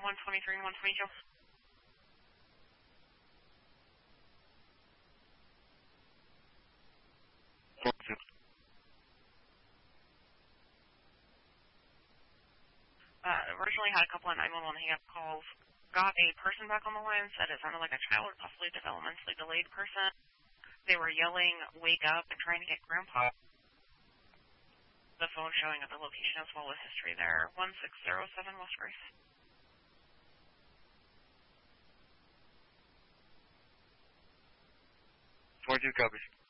123 and 122. Originally had a couple of 911 hang-up calls. Got a person back on the line, said it sounded like a child, possibly developmentally delayed person. They were yelling, "Wake up," and trying to get Grandpa. The phone showing at the location as well as history there. 1607 West Grace. 42 copies.